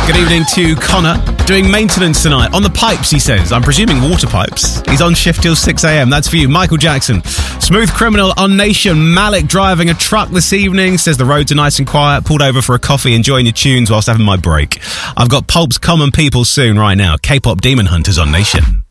Good evening to Connor. Doing maintenance tonight on the pipes, he says. I'm presuming water pipes. He's on shift till 6 a.m. That's for you. Michael Jackson. Smooth Criminal on Nation. Malik driving a truck this evening. Says the roads are nice and quiet. Pulled over for a coffee, enjoying your tunes whilst having my break. I've got Pulp's Common People soon right now. K-pop Demon Hunters on Nation.